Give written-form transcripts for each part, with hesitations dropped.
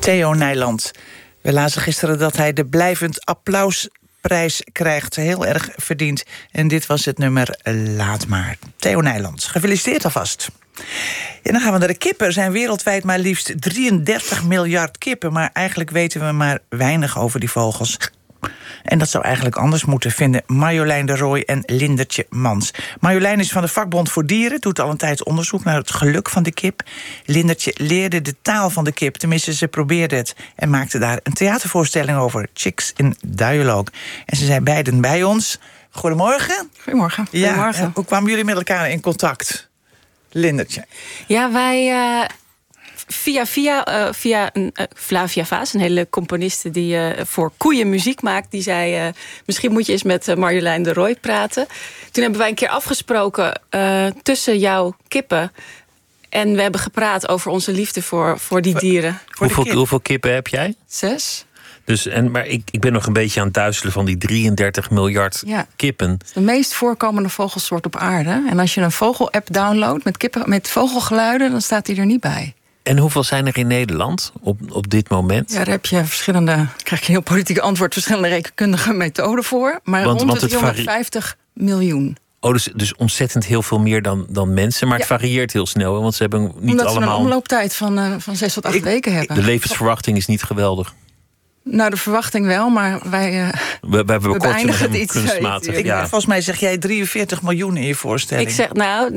Theo Nijland. We lazen gisteren dat hij de blijvend applausprijs krijgt. Heel erg verdiend. En dit was het nummer Laat maar. Theo Nijland, gefeliciteerd alvast. En dan gaan we naar de kippen. Er zijn wereldwijd maar liefst 33 miljard kippen. Maar eigenlijk weten we maar weinig over die vogels. En dat zou eigenlijk anders moeten, vinden Marjolein de Rooij en Lindertje Mans. Marjolein is van de vakbond voor dieren, doet al een tijd onderzoek naar het geluk van de kip. Lindertje leerde de taal van de kip, tenminste ze probeerde het, en maakte daar een theatervoorstelling over, Chicks in Dialogue. En ze zijn beiden bij ons. Goedemorgen. Goedemorgen. Ja, Goedemorgen. Hoe kwamen jullie met elkaar in contact? Lindertje. Ja, wij via Flavia Vaas, een hele componiste die voor koeien muziek maakt, die zei, misschien moet je eens met Marjolein de Rooij praten. Toen hebben wij een keer afgesproken tussen jouw kippen. En we hebben gepraat over onze liefde voor die dieren. Hoeveel kippen heb jij? 6. Maar ik ben nog een beetje aan het duizelen van die 33 miljard kippen. Het is de meest voorkomende vogelsoort op aarde. En als je een vogel-app downloadt met vogelgeluiden, dan staat die er niet bij. En hoeveel zijn er in Nederland op dit moment? Ja, daar heb je krijg je een heel politiek antwoord, verschillende rekenkundige methoden voor. Maar rond de 350 miljoen. Oh, dus ontzettend heel veel meer dan mensen. Maar het varieert heel snel, want ze hebben niet omdat allemaal... ze een omlooptijd van 6 tot 8 weken hebben. De levensverwachting is niet geweldig. Nou, de verwachting wel, maar wij beëindigen het iets kunstmatig. Volgens mij zeg jij 43 miljoen in je voorstelling. Ik zeg,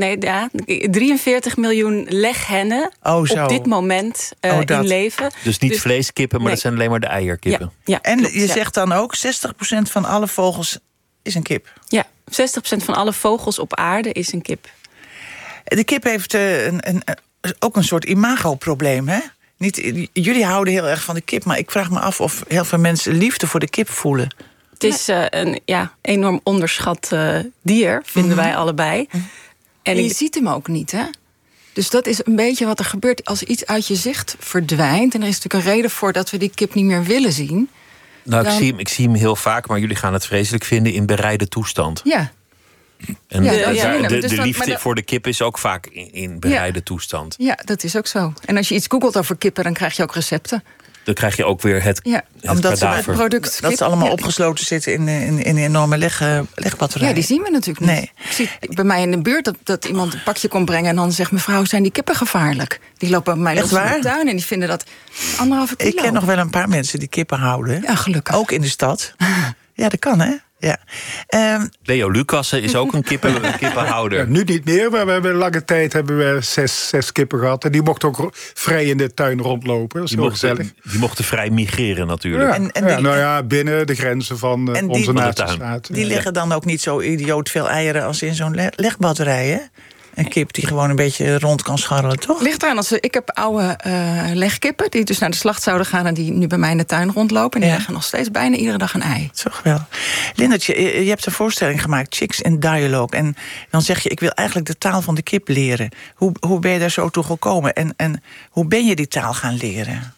43 miljoen leghennen op dit moment in leven. Dus niet vleeskippen, maar dat zijn alleen maar de eierkippen. Ja, en klopt, je zegt dan ook, 60% van alle vogels is een kip. Ja, 60% van alle vogels op aarde is een kip. De kip heeft ook een soort imagoprobleem, hè? Jullie houden heel erg van de kip, maar ik vraag me af of heel veel mensen liefde voor de kip voelen. Het is een enorm onderschat dier, vinden wij allebei. En je ziet hem ook niet, hè? Dus dat is een beetje wat er gebeurt als iets uit je zicht verdwijnt. En er is natuurlijk een reden voor dat we die kip niet meer willen zien. Nou, ik zie hem heel vaak, maar jullie gaan het vreselijk vinden in bereide toestand. Ja. En de liefde voor de kip is ook vaak in bereide toestand. Ja, dat is ook zo. En als je iets googelt over kippen, dan krijg je ook recepten. Dan krijg je ook weer het kadaver. Dat ze allemaal opgesloten zitten in enorme legbatterijen. Ja, die zien we natuurlijk niet. Nee. Ik zie bij mij in de buurt dat iemand een pakje komt brengen en dan zegt mevrouw, zijn die kippen gevaarlijk? Die lopen bij mij los in de tuin en die vinden dat 1,5 kilo. Ik ken nog wel een paar mensen die kippen houden. Ja, gelukkig. Ook in de stad. Ja, dat kan, hè? Ja. Leo Lucassen is ook een kippenhouder. Ja, nu niet meer, maar we hebben lange tijd 6 kippen gehad. En die mochten ook vrij in de tuin rondlopen. Dat is heel gezellig. Die mochten vrij migreren natuurlijk. Ja, binnen de grenzen van onze natiestaat. Die leggen dan ook niet zo idioot veel eieren als in zo'n legbatterij, hè? Een kip die gewoon een beetje rond kan scharrelen, toch? Ligt eraan. Ik heb oude legkippen die dus naar de slacht zouden gaan en die nu bij mij in de tuin rondlopen. En die leggen nog steeds bijna iedere dag een ei. Toch wel. Lindertje, je hebt een voorstelling gemaakt, Chicks in Dialogue. En dan zeg je, ik wil eigenlijk de taal van de kip leren. Hoe ben je daar zo toe gekomen? En hoe ben je die taal gaan leren?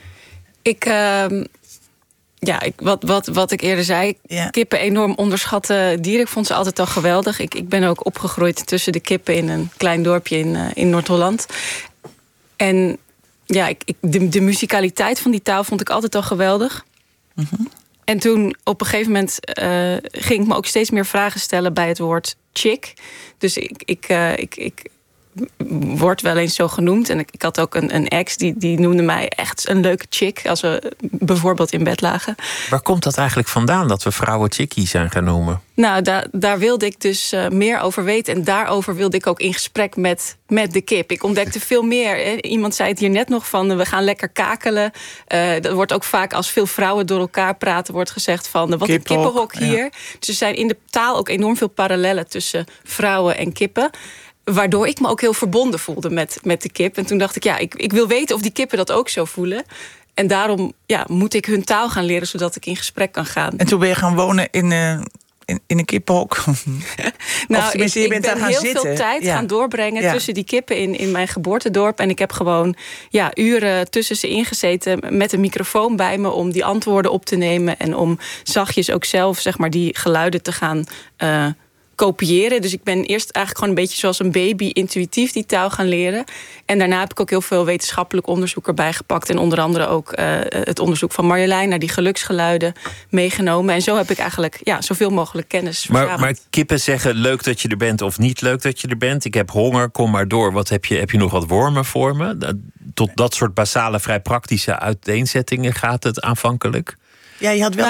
Wat ik eerder zei, kippen enorm onderschatte dieren. Ik vond ze altijd al geweldig. Ik ben ook opgegroeid tussen de kippen in een klein dorpje in Noord-Holland. En de muzikaliteit van die taal vond ik altijd al geweldig. Mm-hmm. En toen op een gegeven moment ging ik me ook steeds meer vragen stellen bij het woord chick. Dus ik wordt wel eens zo genoemd. En ik had ook een ex die noemde mij echt een leuke chick als we bijvoorbeeld in bed lagen. Waar komt dat eigenlijk vandaan dat we vrouwen chickie zijn gaan noemen? Nou, daar wilde ik dus meer over weten. En daarover wilde ik ook in gesprek met de kip. Ik ontdekte veel meer. Hè. Iemand zei het hier net nog van, we gaan lekker kakelen. Dat wordt ook vaak als veel vrouwen door elkaar praten, wordt gezegd van, wat een kippenhok hier. Ja. Dus er zijn in de taal ook enorm veel parallellen tussen vrouwen en kippen. Waardoor ik me ook heel verbonden voelde met de kip. En toen dacht ik, ik wil weten of die kippen dat ook zo voelen. En daarom moet ik hun taal gaan leren, zodat ik in gesprek kan gaan. En toen ben je gaan wonen in een kippenhok? Nou, ik ben heel veel tijd gaan doorbrengen tussen die kippen in mijn geboortedorp. En ik heb gewoon uren tussen ze ingezeten met een microfoon bij me om die antwoorden op te nemen. En om zachtjes ook zelf, zeg maar, die geluiden te gaan kopiëren. Dus ik ben eerst eigenlijk gewoon een beetje zoals een baby intuïtief die taal gaan leren. En daarna heb ik ook heel veel wetenschappelijk onderzoek erbij gepakt. En onder andere ook het onderzoek van Marjolein naar die geluksgeluiden meegenomen. En zo heb ik eigenlijk zoveel mogelijk kennis verzameld. Maar kippen zeggen leuk dat je er bent of niet leuk dat je er bent. Ik heb honger, kom maar door. Wat heb je nog wat wormen voor me? Tot dat soort basale, vrij praktische uiteenzettingen gaat het aanvankelijk. Ja, je had wel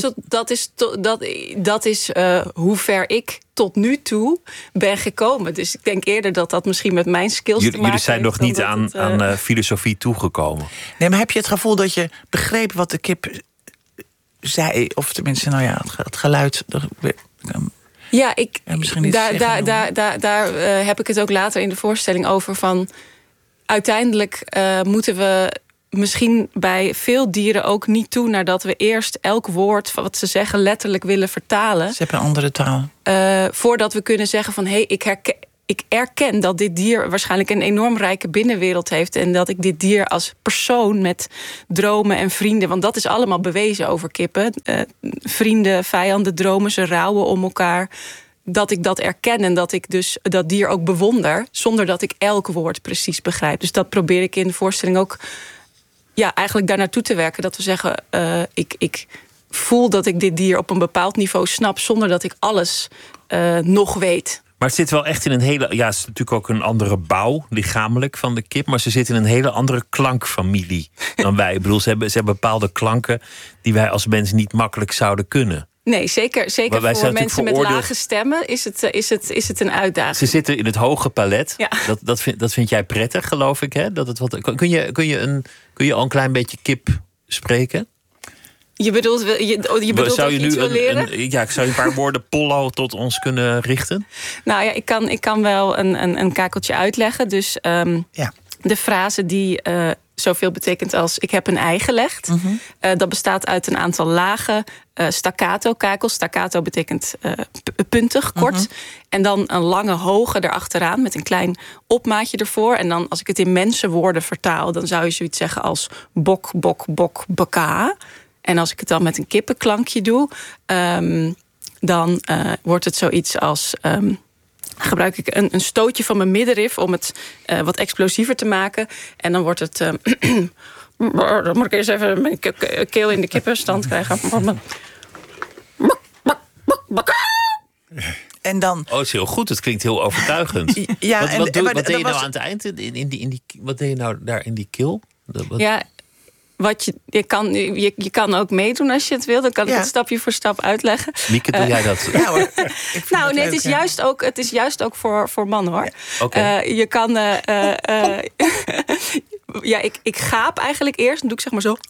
dat is hoe ver ik tot nu toe ben gekomen. Dus ik denk eerder dat misschien met mijn skills te maken heeft. Jullie zijn nog niet aan filosofie toegekomen. Nee, maar heb je het gevoel dat je begreep wat de kip zei? Of tenminste, het geluid. Ja, daar heb ik het ook later in de voorstelling over van. Uiteindelijk moeten we misschien bij veel dieren ook niet toe nadat we eerst elk woord wat ze zeggen letterlijk willen vertalen. Ze hebben een andere taal. Voordat we kunnen zeggen van ik erken dat dit dier waarschijnlijk een enorm rijke binnenwereld heeft. En dat ik dit dier als persoon met dromen en vrienden. Want dat is allemaal bewezen over kippen. Vrienden, vijanden, dromen, ze rouwen om elkaar. Dat ik dat erken en dat ik dus dat dier ook bewonder. Zonder dat ik elk woord precies begrijp. Dus dat probeer ik in de voorstelling ook eigenlijk daar naartoe te werken. Dat we zeggen, ik voel dat ik dit dier op een bepaald niveau snap. Zonder dat ik alles nog weet. Maar het zit wel echt in een hele. Ja, het is natuurlijk ook een andere bouw, lichamelijk, van de kip. Maar ze zit in een hele andere klankfamilie dan wij. Ik bedoel, ze hebben bepaalde klanken die wij als mensen niet makkelijk zouden kunnen. Nee, zeker voor mensen met lage stemmen is het een uitdaging. Ze zitten in het hoge palet. Ja. Dat vind jij prettig, geloof ik. Hè? Kun je al een klein beetje kip spreken? Je bedoelt zou je nu leren? Ik zou je een paar woorden pollo tot ons kunnen richten. Nou ja, ik kan wel een kakeltje uitleggen. Dus de frase die zoveel betekent als ik heb een ei gelegd. Mm-hmm. Dat bestaat uit een aantal lagen staccato kakels. Staccato betekent puntig, kort. Mm-hmm. En dan een lange hoge erachteraan met een klein opmaatje ervoor. En dan als ik het in mensenwoorden vertaal, dan zou je zoiets zeggen als bok, bok, bok, beka. En als ik het dan met een kippenklankje doe, dan wordt het zoiets als gebruik ik een stootje van mijn middenrif om het wat explosiever te maken. En dan wordt het dan moet ik eerst even mijn keel in de kippenstand krijgen. En dan... Oh, het is heel goed. Het klinkt heel overtuigend. Ja, wat deed je nou aan het eind? Wat deed je nou daar in die keel? Ja, je kan ook meedoen als je het wil. Dan kan ik het stapje voor stap uitleggen. Mieke, doe jij dat? Ja, hoor. Het is juist ook voor mannen, hoor. Okay. Je kan... ik gaap eigenlijk eerst. Dan doe ik zeg maar zo...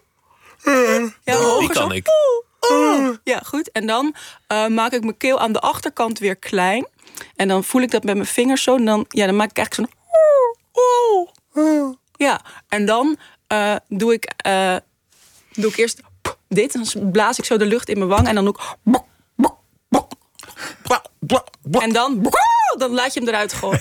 die kan ik. Ja, goed. En dan maak ik mijn keel aan de achterkant weer klein. En dan voel ik dat met mijn vingers zo. En dan maak ik eigenlijk zo'n... Ja, en dan doe ik eerst dit. En dan blaas ik zo de lucht in mijn wang. En dan doe ik... En dan laat je hem eruit gooien.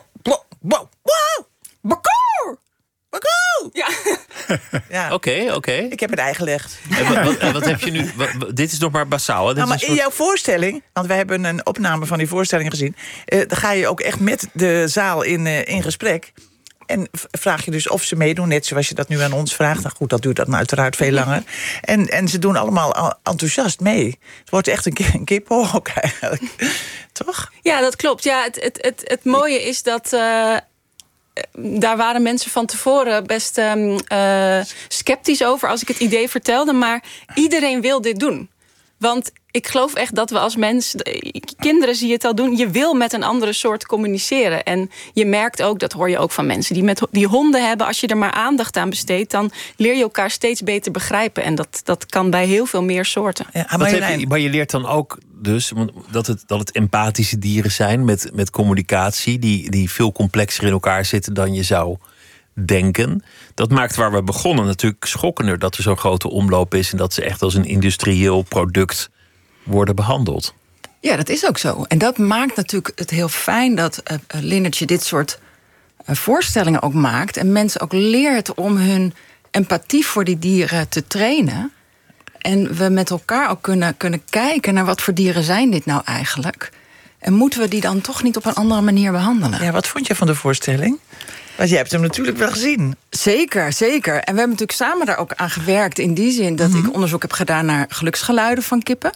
Ja. Oké. Ik heb het ei gelegd. En wat heb je nu? Dit is nog maar basaal. Hè? Maar in jouw voorstelling, want wij hebben een opname van die voorstelling gezien, dan ga je ook echt met de zaal in gesprek. En vraag je dus of ze meedoen, net zoals je dat nu aan ons vraagt. Nou goed, dat duurt dan uiteraard veel langer. En ze doen allemaal enthousiast mee. Het wordt echt een kippenhok eigenlijk. Toch? Ja, dat klopt. Ja, het mooie is dat... daar waren mensen van tevoren best sceptisch over als ik het idee vertelde. Maar iedereen wil dit doen. Want ik geloof echt dat we als mens... Kinderen zie je het al doen. Je wil met een andere soort communiceren. En je merkt ook, dat hoor je ook van mensen die honden hebben. Als je er maar aandacht aan besteedt, dan leer je elkaar steeds beter begrijpen. En dat kan bij heel veel meer soorten. Ja, maar je leert dan ook dus dat het empathische dieren zijn met communicatie die veel complexer in elkaar zitten dan je zou denken. Dat maakt waar we begonnen natuurlijk schokkender dat er zo'n grote omloop is en dat ze echt als een industrieel product worden behandeld. Ja, dat is ook zo. En dat maakt natuurlijk het heel fijn dat Linnertje dit soort voorstellingen ook maakt en mensen ook leert om hun empathie voor die dieren te trainen. En we met elkaar ook kunnen kijken naar wat voor dieren zijn dit nou eigenlijk. En moeten we die dan toch niet op een andere manier behandelen? Ja, wat vond je van de voorstelling? Want jij hebt hem natuurlijk wel gezien. Zeker, zeker. En we hebben natuurlijk samen daar ook aan gewerkt. In die zin dat ik onderzoek heb gedaan naar geluksgeluiden van kippen.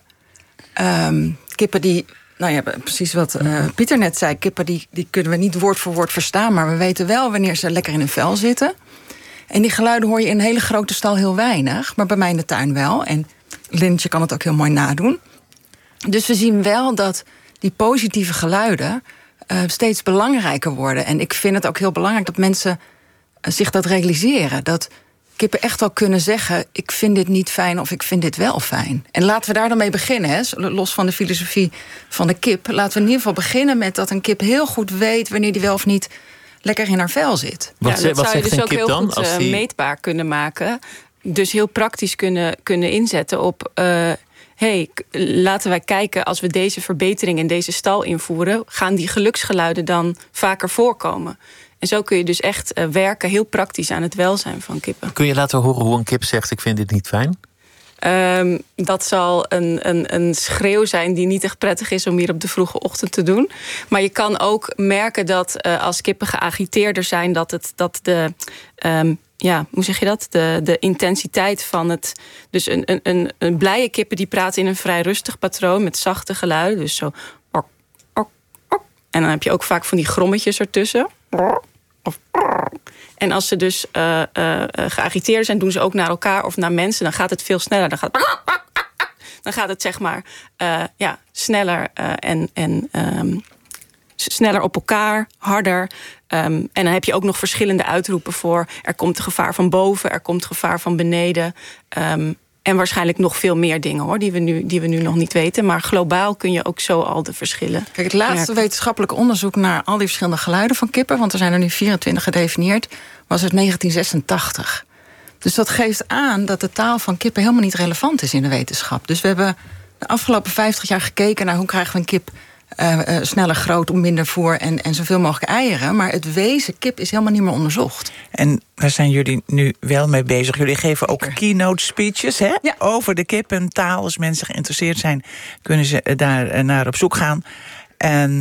Kippen die... Nou ja, precies wat Pieter net zei. Kippen die kunnen we niet woord voor woord verstaan. Maar we weten wel wanneer ze lekker in een vel zitten. En die geluiden hoor je in een hele grote stal heel weinig. Maar bij mij in de tuin wel. En Lintje kan het ook heel mooi nadoen. Dus we zien wel dat die positieve geluiden steeds belangrijker worden. En ik vind het ook heel belangrijk dat mensen zich dat realiseren. Dat kippen echt wel kunnen zeggen, ik vind dit niet fijn of ik vind dit wel fijn. En laten we daar dan mee beginnen, hè? Los van de filosofie van de kip. Laten we in ieder geval beginnen met dat een kip heel goed weet wanneer die wel of niet lekker in haar vel zit. Dat zou je dus ook heel goed meetbaar kunnen maken. Dus heel praktisch kunnen inzetten op... laten wij kijken, als we deze verbetering in deze stal invoeren, gaan die geluksgeluiden dan vaker voorkomen. En zo kun je dus echt werken heel praktisch aan het welzijn van kippen. Kun je laten horen hoe een kip zegt, ik vind dit niet fijn? Dat zal een schreeuw zijn die niet echt prettig is om hier op de vroege ochtend te doen. Maar je kan ook merken dat als kippen geagiteerder zijn, dat de hoe zeg je dat? De intensiteit van het... Dus een blije kippen die praten in een vrij rustig patroon met zachte geluiden. Dus zo... Ork, ork, ork. En dan heb je ook vaak van die grommetjes ertussen. Of... En als ze dus geagiteerd zijn, doen ze ook naar elkaar of naar mensen. Dan gaat het veel sneller. Dan gaat het zeg maar sneller en sneller op elkaar, harder. En dan heb je ook nog verschillende uitroepen voor. Er komt gevaar van boven, er komt gevaar van beneden. En waarschijnlijk nog veel meer dingen hoor, die we nu nog niet weten. Maar globaal kun je ook zo al de verschillen. Kijk, het laatste wetenschappelijke onderzoek naar al die verschillende geluiden van kippen, want er zijn er nu 24 gedefinieerd, was uit 1986. Dus dat geeft aan dat de taal van kippen helemaal niet relevant is in de wetenschap. Dus we hebben de afgelopen 50 jaar gekeken naar hoe krijgen we een kip sneller groot, om minder voer en zoveel mogelijk eieren. Maar het wezen kip is helemaal niet meer onderzocht. En daar zijn jullie nu wel mee bezig. Jullie geven ook keynote speeches over de kippentaal. Als mensen geïnteresseerd zijn, kunnen ze daar naar op zoek gaan. En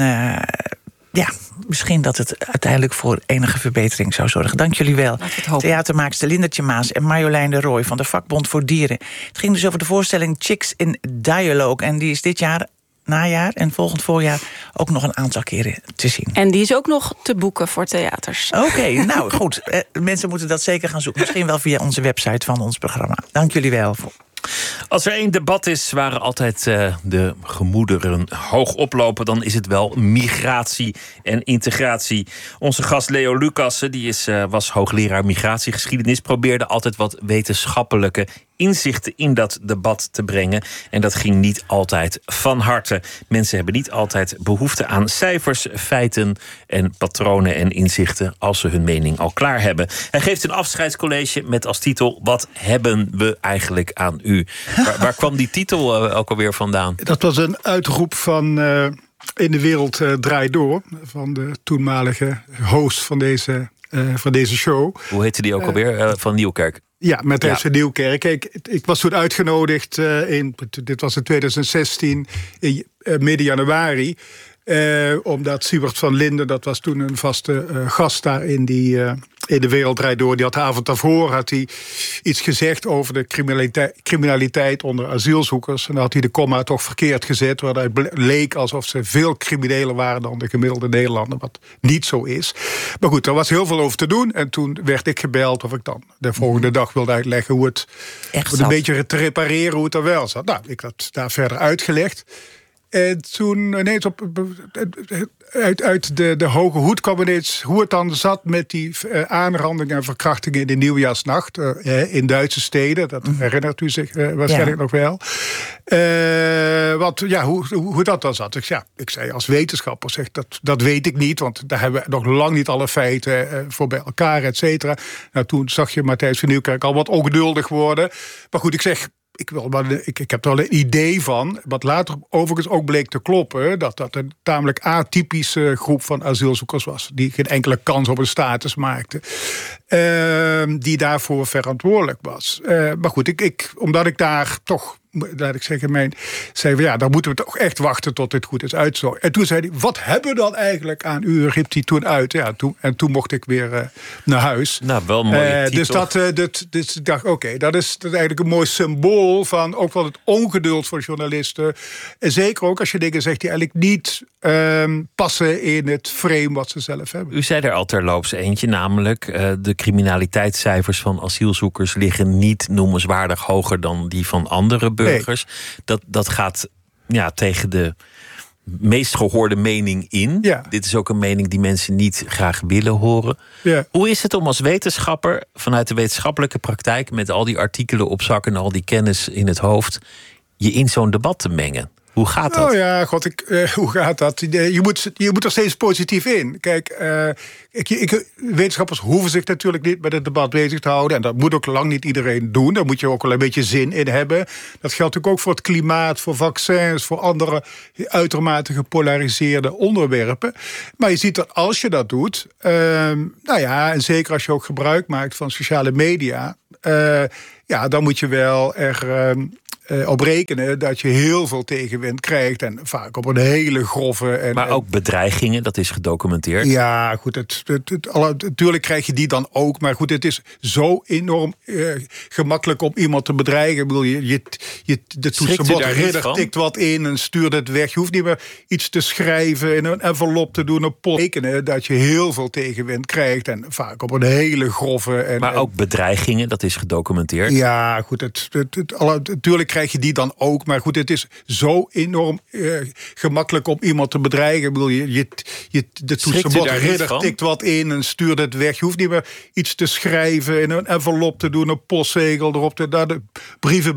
misschien dat het uiteindelijk voor enige verbetering zou zorgen. Dank jullie wel. Theatermaakster Lindertje Maas en Marjolein de Rooij van de Vakbond voor Dieren. Het ging dus over de voorstelling Chicks in Dialogue. En die is dit jaar, najaar en volgend voorjaar ook nog een aantal keren te zien. En die is ook nog te boeken voor theaters. Oké, nou goed. Mensen moeten dat zeker gaan zoeken. Misschien wel via onze website van ons programma. Dank jullie wel. Als er één debat is waar altijd de gemoederen hoog oplopen, dan is het wel migratie en integratie. Onze gast Leo Lucassen, was hoogleraar migratiegeschiedenis, probeerde altijd wat wetenschappelijke inzichten in dat debat te brengen. En dat ging niet altijd van harte. Mensen hebben niet altijd behoefte aan cijfers, feiten en patronen en inzichten als ze hun mening al klaar hebben. Hij geeft een afscheidscollege met als titel: Wat hebben we eigenlijk aan u? Waar kwam die titel ook alweer vandaan? Dat was een uitroep van In de Wereld Draait Door, van de toenmalige host van deze show. Hoe heette die ook alweer? Van Nieuwkerk. Ja, met FC Nieuwkerk. Kijk, ik was toen uitgenodigd, dit was in 2016, midden januari. Omdat Siebert van Linden, dat was toen een vaste gast daar in de Wereld Draait Door. Die had de avond daarvoor iets gezegd over de criminaliteit onder asielzoekers. En dan had hij de komma toch verkeerd gezet, waaruit leek alsof ze veel crimineler waren dan de gemiddelde Nederlander, wat niet zo is. Maar goed, er was heel veel over te doen. En toen werd ik gebeld of ik dan de volgende dag wilde uitleggen hoe het een beetje te repareren, hoe het er wel zat. Nou, ik had daar verder uitgelegd. En toen ineens uit de hoge hoed kwam ineens hoe het dan zat met die aanrandingen en verkrachtingen in de nieuwjaarsnacht in Duitse steden. Dat herinnert u zich waarschijnlijk nog wel. Hoe dat dan zat. Ik zei als wetenschapper, dat weet ik niet, want daar hebben we nog lang niet alle feiten voor bij elkaar, et cetera. Nou, toen zag je Matthijs van Nieuwkerk al wat ongeduldig worden. Maar goed, ik zeg, ik heb er wel een idee van, wat later overigens ook bleek te kloppen, dat een tamelijk atypische groep van asielzoekers was, die geen enkele kans op een status maakte, die daarvoor verantwoordelijk was. Maar goed, omdat ik daar toch laat ik zeggen, zei van dan moeten we toch echt wachten tot dit goed is uitzorgen. En toen zei hij, wat hebben we dan eigenlijk aan u? Riep hij toen uit. Ja, en toen mocht ik weer naar huis. Nou, wel mooi. Dus ik dacht, oké, dat is eigenlijk een mooi symbool van ook wel het ongeduld voor journalisten. En zeker ook als je dingen zegt die eigenlijk niet passen in het frame wat ze zelf hebben. U zei er al terloops eentje, namelijk de criminaliteitscijfers van asielzoekers liggen niet noemenswaardig hoger dan die van andere burgers. Nee. Dat gaat tegen de meest gehoorde mening in. Ja. Dit is ook een mening die mensen niet graag willen horen. Ja. Hoe is het om als wetenschapper vanuit de wetenschappelijke praktijk met al die artikelen op zak en al die kennis in het hoofd je in zo'n debat te mengen? Hoe gaat dat? Oh ja, hoe gaat dat? Je moet er steeds positief in. Kijk, wetenschappers hoeven zich natuurlijk niet met het debat bezig te houden. En dat moet ook lang niet iedereen doen. Daar moet je ook wel een beetje zin in hebben. Dat geldt natuurlijk ook voor het klimaat, voor vaccins, voor andere uitermate gepolariseerde onderwerpen. Maar je ziet dat als je dat doet, en zeker als je ook gebruik maakt van sociale media, dan moet je wel op rekenen dat je heel veel tegenwind krijgt. En vaak op een hele grove. Maar ook bedreigingen, dat is gedocumenteerd. Ja, goed. Natuurlijk krijg je die dan ook. Maar goed, het is zo enorm gemakkelijk om iemand te bedreigen. Ik bedoel, de toetsenbord ridder tikt wat in en stuurt het weg. Je hoeft niet meer iets te schrijven, in een envelop te doen, op post. Rekenen dat je heel veel tegenwind krijgt. En vaak op een hele grove. Maar ook bedreigingen, dat is gedocumenteerd. Ja, goed. Natuurlijk krijg je die dan ook. Maar goed, het is zo enorm gemakkelijk om iemand te bedreigen. Ik bedoel, de toetsenbord ridder tikt wat in en stuurt het weg. Je hoeft niet meer iets te schrijven, in een envelop te doen, een postzegel erop, de brieven